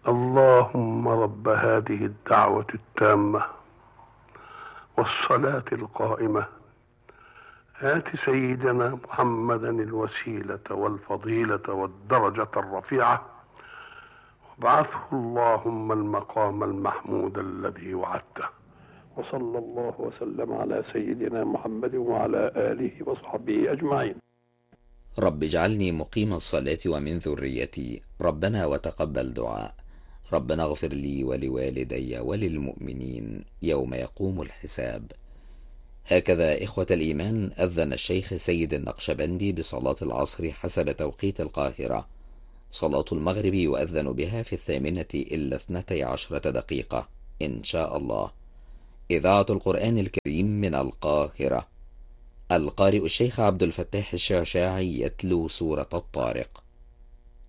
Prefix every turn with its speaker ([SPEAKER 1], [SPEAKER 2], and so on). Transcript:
[SPEAKER 1] اللهم رب هذه الدعوة التامة والصلاة القائمة آت سيدنا محمدا الوسيلة والفضيلة والدرجة الرفيعة وابعثه اللهم المقام المحمود الذي وعدته. وصلى الله وسلم على سيدنا محمد وعلى آله وصحبه أجمعين.
[SPEAKER 2] رب اجعلني مقيم الصلاة ومن ذريتي، ربنا وتقبل دعاء. ربنا اغفر لي ولوالدي وللمؤمنين يوم يقوم الحساب. هكذا إخوة الإيمان أذن الشيخ سيد النقشبندي بصلاة العصر حسب توقيت القاهرة. صلاة المغرب يؤذن بها في 12:12 إن شاء الله. إذاعة القرآن الكريم من القاهرة. القارئ الشيخ عبد الفتاح الشعشاعي يتلو سورة الطارق.